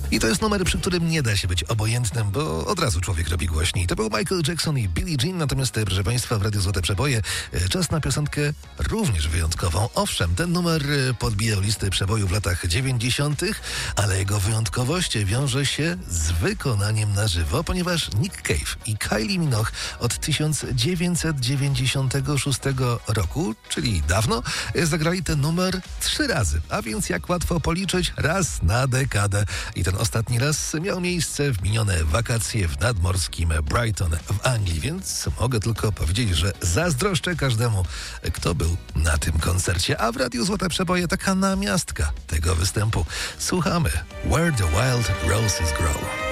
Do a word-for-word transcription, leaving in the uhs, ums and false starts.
I to jest numer, przy którym nie da się być obojętnym, bo od razu człowiek robi głośniej. To był Michael Jackson i Billie Jean, natomiast, proszę Państwa, w Radiu Złote Przeboje czas na piosenkę również wyjątkową. Owszem, ten numer podbijał listy przebojów w latach dziewięćdziesiątych, ale jego wyjątkowość wiąże się z wykonaniem na żywo, ponieważ Nick Cave i Kylie Minogue od tysiąc dziewięćset dziewięćdziesiątego szóstego roku, czyli dawno, zagrali ten numer trzy razy, a więc jak łatwo policzyć, raz na dekadę. I ten ostatni raz miał miejsce w minione wakacje w nadmorskim Brighton w Anglii, więc mogę tylko powiedzieć, że zazdroszczę każdemu, kto był na tym koncercie. A w Radiu Złote Przeboje taka namiastka tego występu. Słuchamy Where the Wild Roses Grow.